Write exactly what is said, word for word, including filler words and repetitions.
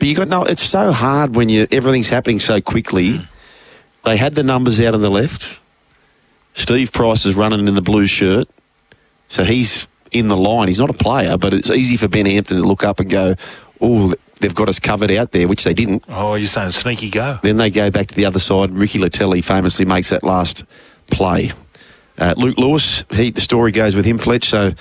But you got no. It's so hard when you everything's happening so quickly. Mm. They had the numbers out on the left. Steve Price is running in the blue shirt, so he's in the line. He's not a player, but it's easy for Ben Hampton to look up and go, "Oh, they've got us covered out there," which they didn't. Oh, you're saying sneaky go. Then they go back to the other side. Ricky Latelli famously makes that last play. Uh, Luke Lewis, he, the story goes with him, Fletch, so